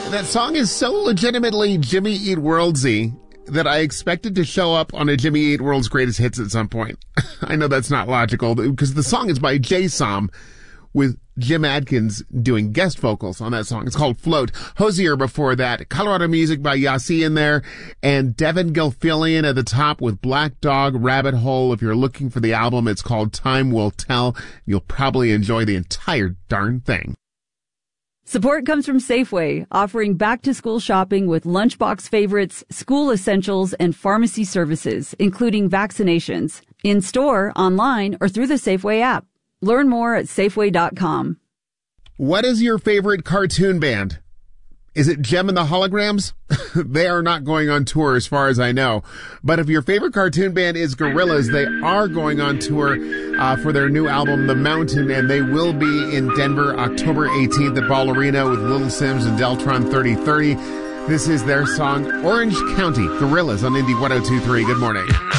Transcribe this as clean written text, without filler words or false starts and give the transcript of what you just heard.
That song is so legitimately Jimmy Eat Worldsy that I expected to show up on a Jimmy Eat World's Greatest Hits at some point. I know that's not logical because the song is by Jay Som with Jim Adkins doing guest vocals on that song. It's called Float. Hosier before that. Colorado Music by Yasi in there. And Devin Gilfillian at the top with Black Dog Rabbit Hole. If you're looking for the album, it's called Time Will Tell. You'll probably enjoy the entire darn thing. Support comes from Safeway, offering back-to-school shopping with lunchbox favorites, school essentials, and pharmacy services, including vaccinations, in-store, online, or through the Safeway app. Learn more at Safeway.com. What is your favorite cartoon band? Is it Jem and the Holograms? They are not going on tour as far as I know. But if your favorite cartoon band is Gorillaz, they are going on tour for their new album, The Mountain, and they will be in Denver October 18th at Ball Arena with Little Sims and Deltron 3030. This is their song, Orange County, Gorillaz on Indie 102.3. Good morning.